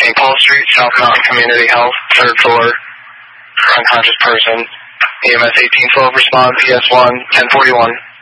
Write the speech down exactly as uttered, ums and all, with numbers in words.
Saint Paul Street, South Mountain Community Health, third floor, unconscious person. E M S eighteen twelve, respond, P S one, ten forty-one.